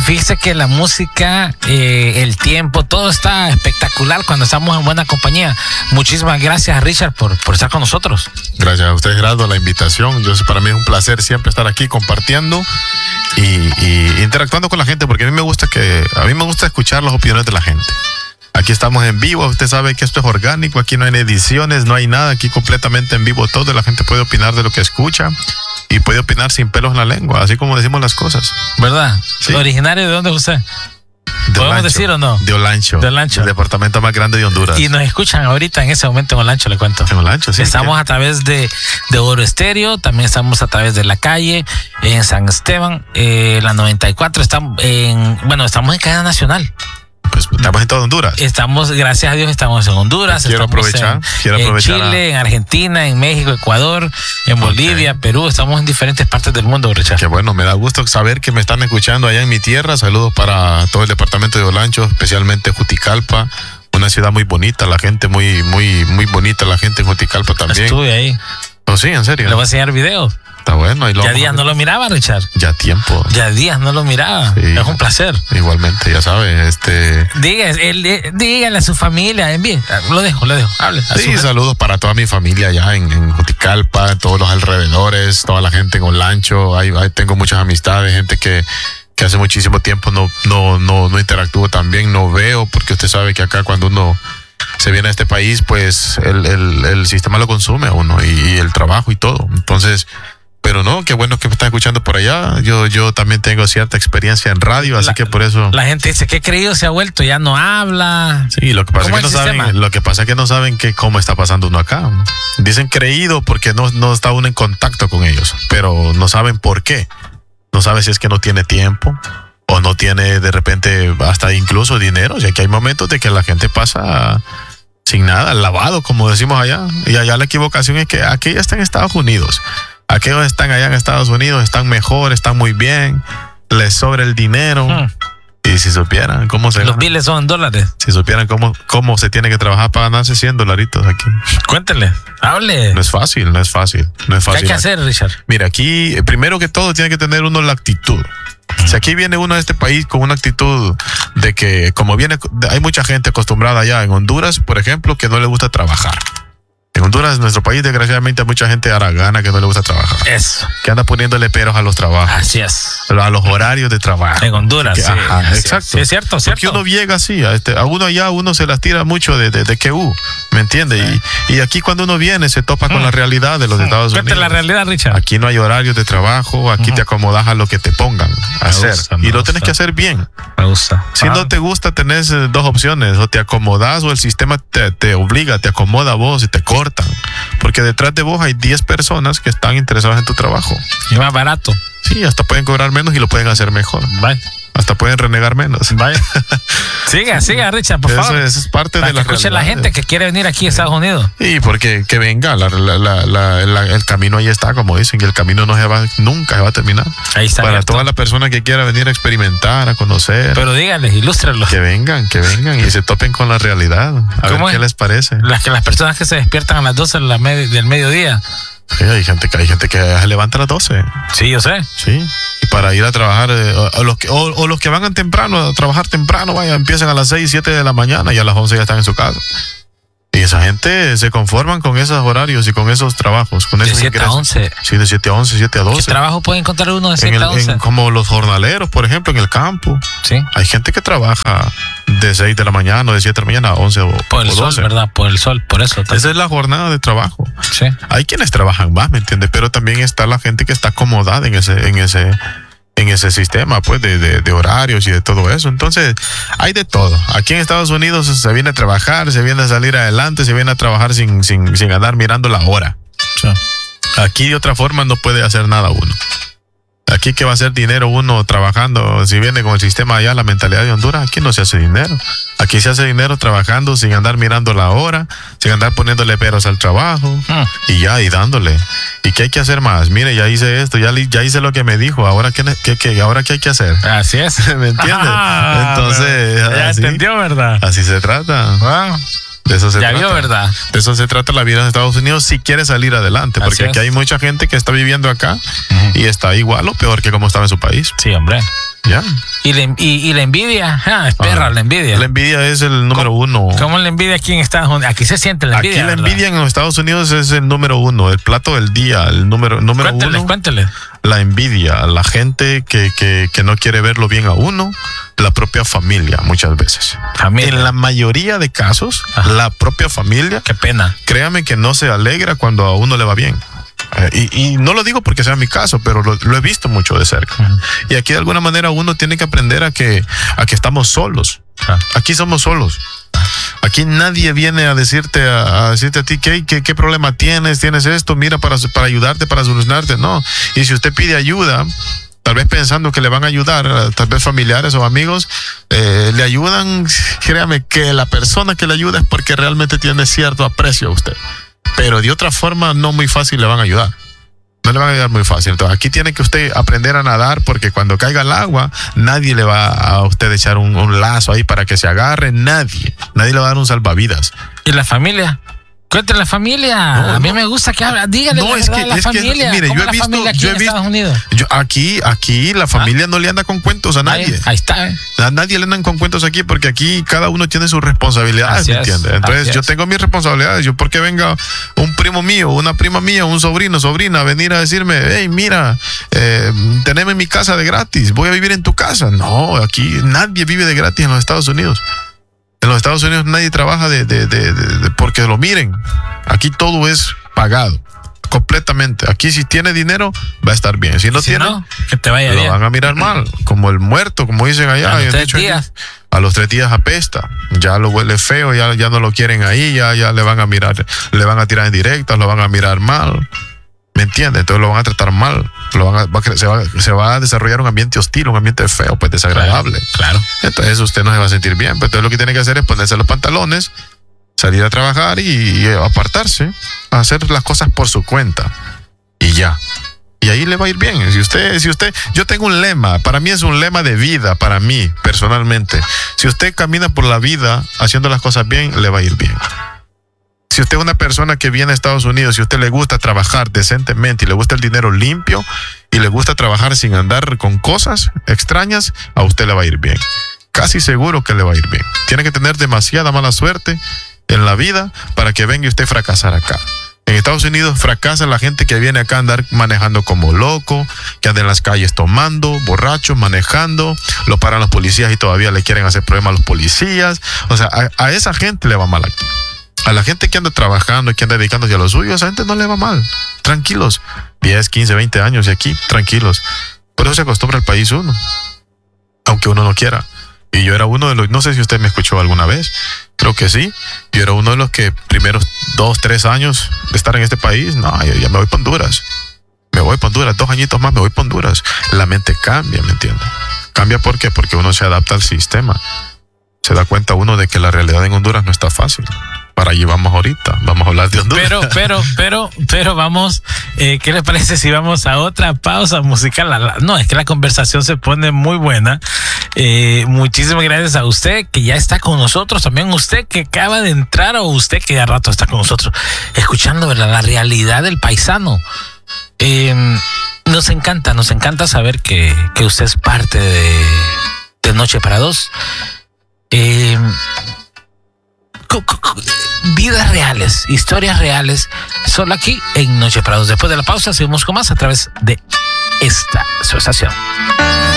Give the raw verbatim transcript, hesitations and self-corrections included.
fíjese que la música, eh, el tiempo, todo está espectacular cuando estamos en buena compañía. Muchísimas gracias, Richard, por, por estar con nosotros. Gracias a usted, Gerardo, la invitación. Yo, para mí es un placer siempre estar aquí compartiendo y, y interactuando con la gente, porque a mí me gusta que a mí me gusta escuchar las opiniones de la gente. Aquí estamos en vivo, usted sabe que esto es orgánico, aquí no hay ediciones, no hay nada, aquí completamente en vivo todo, la gente puede opinar de lo que escucha y puede opinar sin pelos en la lengua, así como decimos las cosas. ¿Verdad? Sí. ¿Originario de dónde es usted? De ¿Podemos Olancho, decir o no? De Olancho. De Olancho. El departamento más grande de Honduras. Y nos escuchan ahorita en ese momento en Olancho, le cuento. En Olancho, sí. Estamos ¿qué? a través de, de Oro Estéreo, también estamos a través de La Calle, en San Esteban, eh, la noventa y cuatro, estamos en, bueno, estamos en cadena nacional. Pues estamos en toda Honduras. Estamos, gracias a Dios, estamos en Honduras. Quiero estamos aprovechar, en, quiero aprovechar en Chile, a... en Argentina, en México, Ecuador, en Bolivia, okay. Perú. Estamos en diferentes partes del mundo, Richard. Qué bueno, me da gusto saber que me están escuchando allá en mi tierra. Saludos para todo el departamento de Olancho, especialmente Juticalpa, una ciudad muy bonita, la gente muy, muy, muy bonita, la gente en Juticalpa también. Estuve ahí. No, sí, en serio. Le voy a enseñar videos. Está bueno. Ahí lo Ya vamos días a ver. no lo miraba, Richard. Ya tiempo. Ya días no lo miraba. Sí. Es un placer. Igualmente, ya sabes, este... Dígale, él, eh, dígale a su familia, envíe. Lo dejo, lo dejo. Hable. a Sí, su- saludos para toda mi familia allá en, en Juticalpa, en todos los alrededores, toda la gente en Olancho. Ahí, ahí tengo muchas amistades, gente que, que hace muchísimo tiempo no, no, no, no interactúo también, no veo, porque usted sabe que acá cuando uno se viene a este país, pues el, el, el sistema lo consume a uno y, y el trabajo y todo. Entonces... Pero no, qué bueno que me están escuchando por allá. Yo, yo también tengo cierta experiencia en radio, así La- que por eso... La gente dice que creído se ha vuelto, ya no habla. Sí, lo que pasa es ¿Cómo que no es el sistema? saben, lo que pasa es que no saben que cómo está pasando uno acá. Dicen creído porque no, no está uno en contacto con ellos, pero no saben por qué. No sabe si es que no tiene tiempo o no tiene de repente hasta incluso dinero. O sea, que hay momentos de que la gente pasa sin nada, lavado, como decimos allá. Y allá la equivocación es que aquí ya están en Estados Unidos. Aquellos están allá en Estados Unidos, están mejor, están muy bien, les sobra el dinero. Hmm. Y si supieran cómo se Los gana, biles son en dólares. si supieran cómo, cómo se tiene que trabajar para ganarse cien dolaritos aquí. Cuéntele, hable. No es fácil, no es fácil, no es ¿Qué fácil. hay que hacer, Richard? Mira, aquí, eh, primero que todo, tiene que tener uno la actitud. Si aquí viene uno a este país con una actitud de que, como viene, hay mucha gente acostumbrada allá en Honduras, por ejemplo, que no le gusta trabajar. En Honduras, nuestro país, desgraciadamente, hay mucha gente haragana que no le gusta trabajar. Eso. Que anda poniéndole peros a los trabajos, Así es. a los horarios de trabajo. En Honduras, Que- sí. ajá, Así es. exacto. Sí, es cierto, Porque cierto. uno llega así, a, este, a uno allá, uno se las tira mucho de, de, de que U, ¿me entiende? Sí. Y, y aquí cuando uno viene se topa con Mm. la realidad de los Estados Cuéntale Unidos. la realidad, Richard. Aquí no hay horarios de trabajo, aquí Ujú. te acomodas a lo que te pongan a Me hacer. gusta, me y lo tienes gusta. que hacer bien. Me gusta. Si Ah, no te gusta, tenés eh, dos opciones. O te acomodas o el sistema te, te obliga, te acomoda a vos y te cortan. Porque detrás de vos hay diez personas que están interesadas en tu trabajo. y más barato. Sí, hasta pueden cobrar menos y lo pueden hacer mejor. Bye. Hasta pueden renegar menos. Bye. siga, siga, Richard, por Eso, favor. eso es parte Para de que la escuche la realidad. gente que quiere venir aquí a Estados Unidos. Y porque que venga, la, la, la, la, la- el camino ahí está, como dicen, y el camino no se va, nunca se va a terminar. Ahí está. Para abierto. toda la persona que quiera venir a experimentar, a conocer, Pero díganles, ilústrenlos. que vengan, que vengan y se topen con la realidad. A ver ¿Cómo qué es? les parece. Las que las personas que se despiertan a las doce de la med- del mediodía. Sí, hay gente que hay gente que se levanta a las doce, Sí, yo sé. sí, y para ir a trabajar, eh, o, o los que, o, o los que van temprano, a trabajar temprano, vaya, empiezan a las seis, siete de la mañana y a las once ya están en su casa. Y esa gente se conforman con esos horarios y con esos trabajos, con De esos siete a ingresos. once. Sí, de siete a once, siete a ¿Qué doce. trabajo puede encontrar uno de En siete el- a once? en- como los jornaleros, por ejemplo, en el campo. Sí. Hay gente que trabaja de seis de la mañana, de siete de la mañana a once o, Por el o sol, doce. ¿verdad? Por el sol, por eso. Esa es la jornada de trabajo. Sí. Hay quienes trabajan más, ¿me entiendes? Pero también está la gente que está acomodada en ese, en ese, en ese sistema, pues, de, de, de horarios y de todo eso. Entonces, hay de todo. Aquí en Estados Unidos se viene a trabajar, se viene a salir adelante, se viene a trabajar sin, sin, sin andar mirando la hora. Sí. Aquí de otra forma no puede hacer nada uno. Aquí que va a hacer dinero uno trabajando, si viene con el sistema allá, la mentalidad de Honduras, aquí no se hace dinero. Aquí se hace dinero trabajando sin andar mirando la hora, sin andar poniéndole peros al trabajo Mm. y ya, y dándole. ¿Y qué hay que hacer más? Mire, ya hice esto, ya, li- ya hice lo que me dijo, ahora qué, qué, qué, ahora qué hay que hacer. Así es. ¿Me entiendes? Ah, Entonces, ya así, entendió, ¿verdad? así se trata. Wow. De eso se Ya trata. vio, ¿verdad? De eso se trata la vida en Estados Unidos si quiere salir adelante, Así porque aquí es. hay mucha gente que está viviendo acá y está igual o peor que como estaba en su país. Sí, hombre. Ya. Y, la, y, y la envidia, ah, es perra ah, la envidia. La envidia es el número ¿Cómo, uno. ¿Cómo la envidia aquí en Estados Unidos? Aquí se siente la envidia. Aquí la ¿verdad? envidia en los Estados Unidos es el número uno, el plato del día, el número, número cuéntale, uno. Cuéntale. La envidia, la gente que, que, que no quiere verlo bien a uno, la propia familia muchas veces. Familia. En la mayoría de casos, ajá, la propia familia. Qué pena. Créame que no se alegra cuando a uno le va bien. Eh, y, y no lo digo porque sea mi caso, pero lo, lo he visto mucho de cerca. Uh-huh. Y aquí de alguna manera uno tiene que aprender a que, a que estamos solos. Uh-huh. Aquí somos solos. Aquí nadie viene a decirte a, a decirte a ti ¿qué, qué, qué problema tienes, tienes esto, mira para, para ayudarte, para solucionarte. No. Y si usted pide ayuda, tal vez pensando que le van a ayudar, tal vez familiares o amigos, eh, le ayudan, créame que la persona que le ayuda es porque realmente tiene cierto aprecio a usted. Pero de otra forma no muy fácil le van a ayudar. No le van a ayudar muy fácil. Entonces aquí tiene que usted aprender a nadar porque cuando caiga el agua, nadie le va a usted echar un, un lazo ahí para que se agarre. Nadie. Nadie le va a dar un salvavidas. ¿Y la familia? Cuéntale la familia. No, a mí no, me gusta que habla. Dígale no, la es verdad que, a la es familia. Que, mire, yo he visto, aquí yo he en visto, Estados Unidos? Yo, aquí, aquí la familia ¿Ah? no le anda con cuentos a nadie. Ahí, ahí está. ¿eh? A nadie le andan con cuentos aquí porque aquí cada uno tiene sus responsabilidades, ¿me entiendes? Entonces yo tengo mis responsabilidades. Yo porque venga un primo mío, una prima mía, un sobrino, sobrina a venir a decirme, hey, mira, eh, teneme mi casa de gratis, voy a vivir en tu casa. No, aquí nadie vive de gratis en los Estados Unidos. En los Estados Unidos nadie trabaja de, de, de, de, de porque lo miren. Aquí todo es pagado, completamente. Aquí si tiene dinero, va a estar bien. Si no si tiene, no, que te vaya lo bien. van a mirar mal. Como el muerto, como dicen allá. A los tres días. Aquí, a los tres días apesta. Ya lo huele feo, ya, ya no lo quieren ahí, ya, ya le van a mirar, le van a tirar en directas, lo van a mirar mal. ¿Me entiendes? Entonces lo van a tratar mal. Lo van a, va a, se, va, se va a desarrollar un ambiente hostil, un ambiente feo, pues desagradable. Claro. claro. Entonces usted no se va a sentir bien. Pues entonces lo que tiene que hacer es ponerse los pantalones, salir a trabajar y, y apartarse, a hacer las cosas por su cuenta. Y ya. Y ahí le va a ir bien. Si usted, si usted, yo tengo un lema, para mí es un lema de vida, para mí, personalmente. Si usted camina por la vida haciendo las cosas bien, le va a ir bien. Si usted es una persona que viene a Estados Unidos, si a usted le gusta trabajar decentemente y le gusta el dinero limpio y le gusta trabajar sin andar con cosas extrañas, a usted le va a ir bien. Casi seguro que le va a ir bien. Tiene que tener demasiada mala suerte en la vida para que venga y usted fracasar acá. En Estados Unidos fracasa la gente que viene acá a andar manejando como loco, que anda en las calles tomando, borracho, manejando, lo paran los policías y todavía le quieren hacer problemas a los policías. O sea, a, a esa gente le va mal aquí. A la gente que anda trabajando y que anda dedicándose a lo suyo, a esa gente no le va mal. Tranquilos. diez, quince, veinte años y aquí, tranquilos. Por eso se acostumbra el país uno. Aunque uno no quiera. Y yo era uno de los, no sé si usted me escuchó alguna vez, creo que sí. Yo era uno de los que primeros dos, tres años de estar en este país, no, yo ya me voy para Honduras. Me voy para Honduras, dos añitos más me voy para Honduras. La mente cambia, ¿me entiende? Cambia ¿por qué? Porque uno se adapta al sistema. Se da cuenta uno de que la realidad en Honduras no está fácil. Para allí vamos ahorita, vamos a hablar de Honduras. Pero, pero, pero, pero vamos, eh, ¿qué le parece si vamos a otra pausa musical? No, es que la conversación se pone muy buena. Eh, muchísimas gracias a usted que ya está con nosotros, también usted que acaba de entrar o usted que ya rato está con nosotros, escuchando, ¿verdad?, la realidad del paisano. Eh, nos encanta, nos encanta saber que, que usted es parte de, de Noche para Dos. Eh, vidas reales, historias reales, solo aquí en Noche para Dos. Después de la pausa seguimos con más a través de esta asociación.